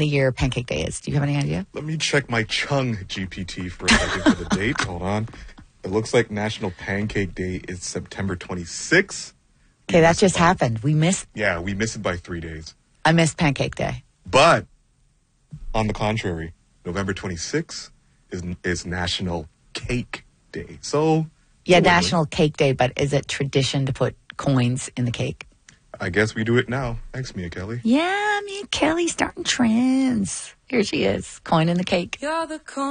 the year Pancake Day is? Do you have any idea? Let me check my Chung GPT for a second for the date. Hold on. It looks like National Pancake Day is September 26th. Okay, that just happened. We missed. Yeah, we missed it by 3 days. I missed Pancake Day. But on the contrary, November 26th is National Cake Day. So yeah, National Cake Day, but is it tradition to put coins in the cake? I guess we do it now. Thanks, Mia Kelly. Yeah, Mia Kelly starting trends. Here she is, coin in the cake. You're the coin.